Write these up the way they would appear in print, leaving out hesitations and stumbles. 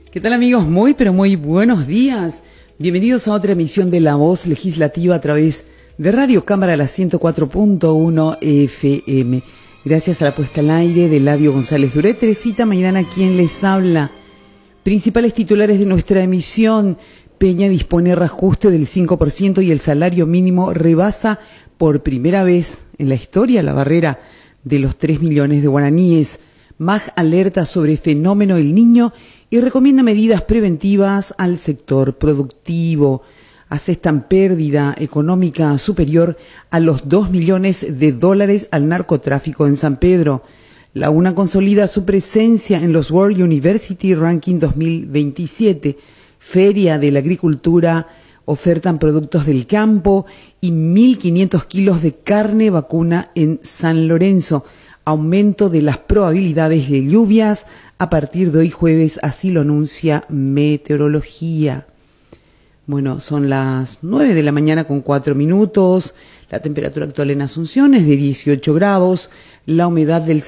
¿Qué tal, amigos? Muy, pero muy buenos días. Bienvenidos a otra emisión de La Voz Legislativa a través de Radio Cámara, la 104.1 FM. Gracias a la puesta al aire de Eladio González Duré. Teresita Maidana, quien les habla. Principales titulares de nuestra emisión. Peña dispone reajuste del 5% y el salario mínimo rebasa por primera vez en la historia la barrera de los 3 millones de guaraníes. MAG alerta sobre fenómeno El Niño y recomienda medidas preventivas al sector productivo. Asestan pérdida económica superior a los $2 millones al narcotráfico en San Pedro. La UNA consolida su presencia en los World University Ranking 2027. Feria de la Agricultura, ofertan productos del campo y 1.500 kilos de carne vacuna en San Lorenzo. Aumento de las probabilidades de lluvias a partir de hoy jueves, así lo anuncia Meteorología. Bueno, son las 9 de la mañana con 4 minutos. La temperatura actual en Asunción es de 18 grados, la humedad del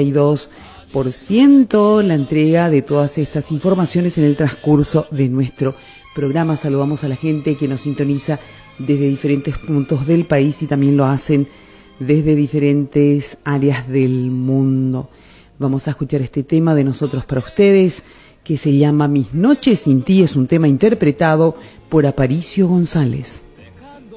72%. La entrega de todas estas informaciones en el transcurso de nuestro programa. Saludamos a la gente que nos sintoniza desde diferentes puntos del país y también lo hacen desde diferentes áreas del mundo. Vamos a escuchar este tema de Nosotros para Ustedes, que se llama Mis noches sin ti. Es un tema interpretado por Aparicio González.